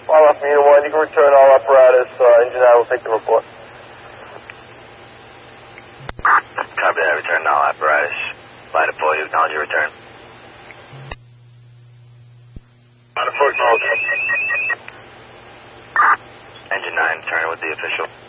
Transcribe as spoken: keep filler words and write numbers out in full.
Fire off from Unit one, you can return all apparatus. Uh, engine nine will take the report. Copy that, return all apparatus. Flight deploy, you acknowledge your return. Flight deploy, acknowledge. Engine nine, turn with the official.